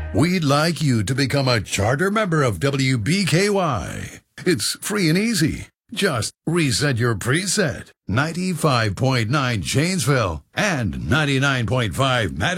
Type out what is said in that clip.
We'd like you to become a charter member of WBKY. It's free and easy. Just reset your preset. 95.9 Janesville and 99.5 Madison.